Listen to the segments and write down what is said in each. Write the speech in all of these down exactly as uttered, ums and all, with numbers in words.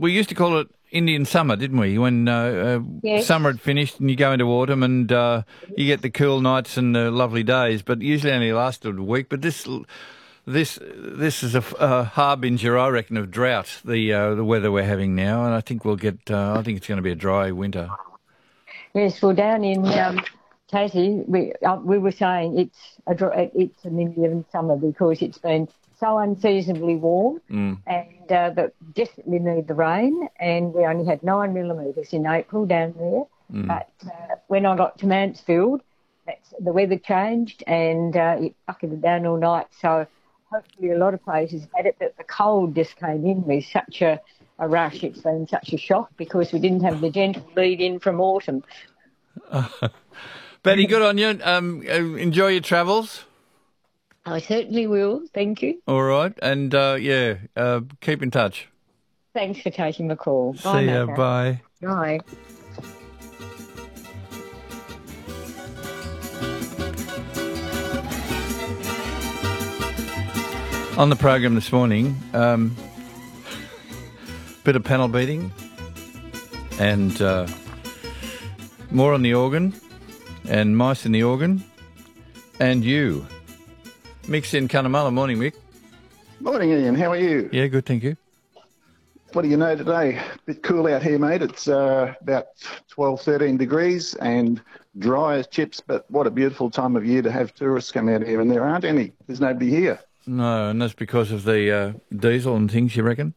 we used to call it Indian summer, didn't we? When uh, uh, Yes. summer had finished and you go into autumn and uh, you get the cool nights and the lovely days, but usually only lasted a week. But this this this is a, a harbinger, I reckon, of drought. The uh, the weather we're having now, and I think we'll get. Uh, I think it's going to be a dry winter. Yes, well, down in um, Tassie, we uh, we were saying it's a dr- it's an Indian summer because it's been so unseasonably warm, Mm. and uh, but desperately need the rain. And we only had nine millimetres in April down there. Mm. But uh, when I got to Mansfield, that's, the weather changed and uh, it bucketed down all night. So hopefully a lot of places had it, but the cold just came in with such a, a rush. It's been such a shock because we didn't have the gentle lead in from autumn. Betty, good on you. Um, uh, enjoy your travels. I certainly will. Thank you. All right, and uh, yeah, uh, keep in touch. Thanks for taking my call. Bye, See ya. Macca. Bye. Bye. On the program this morning, um, bit of panel beating and uh, more on the organ and mice in the organ and you. Mick's in Cunnamulla. Morning, Mick. Morning, Ian. How are you? Yeah, good, thank you. What do you know today? A bit cool out here, mate. It's uh, about twelve, thirteen degrees and dry as chips, but what a beautiful time of year to have tourists come out here, and there aren't any. There's nobody here. No, and that's because of the uh, diesel and things, you reckon?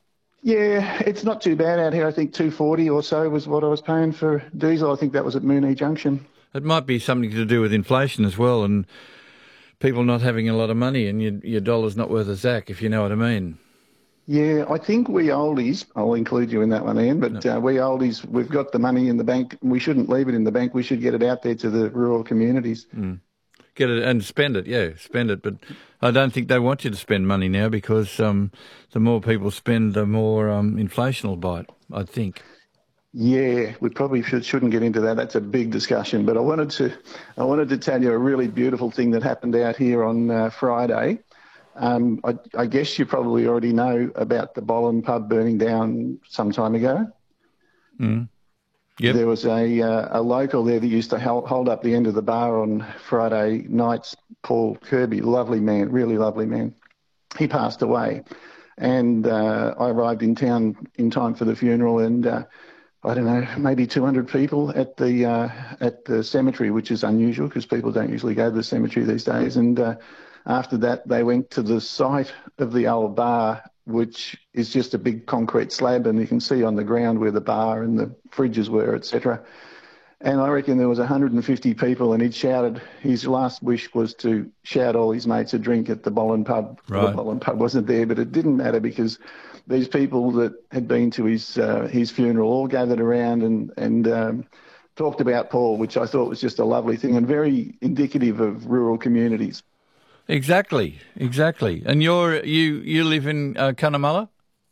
Yeah, it's not too bad out here. I think two forty or so was what I was paying for diesel. I think that was at Moonee Junction. It might be something to do with inflation as well and people not having a lot of money and your, your dollar's not worth a zack, if you know what I mean. Yeah, I think we oldies, I'll include you in that one, Ian, but No. uh, we oldies, we've got the money in the bank. We shouldn't leave it in the bank. We should get it out there to the rural communities. Mm. Get it and spend it, yeah, spend it. But I don't think they want you to spend money now because um, the more people spend, the more um, inflation will bite, I think. Yeah, we probably should, shouldn't get into that. That's a big discussion. But I wanted to, I wanted to tell you a really beautiful thing that happened out here on uh, Friday. Um, I, I guess you probably already know about the Bollin pub burning down some time ago. Mm. Yep. There was a uh, a local there that used to hold, hold up the end of the bar on Friday nights, Paul Kirby, lovely man, really lovely man. He passed away, and uh, I arrived in town in time for the funeral, and uh, I don't know, maybe two hundred people at the uh, at the cemetery, which is unusual because people don't usually go to the cemetery these days. And uh, after that, they went to the site of the old bar, which is just a big concrete slab, and you can see on the ground where the bar and the fridges were, et cetera. And I reckon there was one hundred fifty people, and he'd shouted, his last wish was to shout all his mates a drink at the Bollin pub. Right. The Bollin pub wasn't there, but it didn't matter because these people that had been to his uh, his funeral all gathered around and, and um, talked about Paul, which I thought was just a lovely thing and very indicative of rural communities. Exactly, exactly. And you're you you live in uh, Cunnamulla?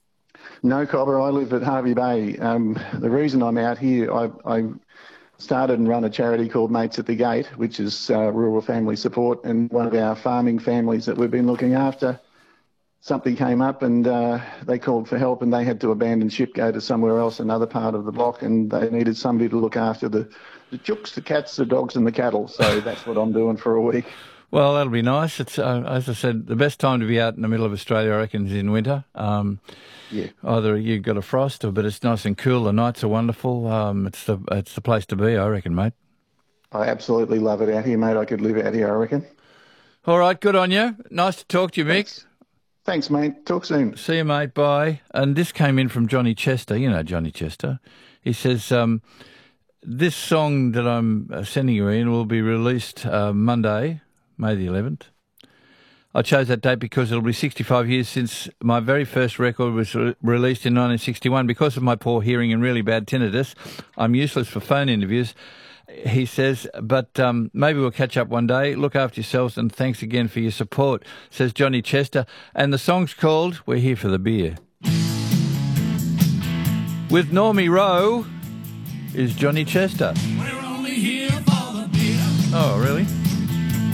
No, Cobber, I live at Harvey Bay. Um, the reason I'm out here, I, I started and run a charity called Mates at the Gate, which is uh, rural family support, and one of our farming families that we've been looking after, something came up and uh, they called for help and they had to abandon ship, go to somewhere else, another part of the block, and they needed somebody to look after the, the chooks, the cats, the dogs and the cattle. So that's what I'm doing for a week. Well, that'll be nice. It's uh, as I said, the best time to be out in the middle of Australia, I reckon, is in winter. Um, Yeah. Either you've got a frost, or but it's nice and cool. The nights are wonderful. Um, it's the it's the place to be, I reckon, mate. I absolutely love it out here, mate. I could live out here, I reckon. All right, good on you. Nice to talk to you, Mick. Thanks, Thanks mate. Talk soon. See you, mate. Bye. And this came in from Johnny Chester. You know Johnny Chester. He says, um, this song that I'm uh, sending you in will be released uh, Monday, May the eleventh. I chose that date because it'll be sixty-five years since my very first record was re- released in nineteen sixty-one. Because of my poor hearing and really bad tinnitus, I'm useless for phone interviews, he says, but um, maybe we'll catch up one day. Look after yourselves and thanks again for your support, says Johnny Chester. And the song's called We're Here for the Beer. With Normie Rowe is Johnny Chester. We're only here for the beer. Oh, really?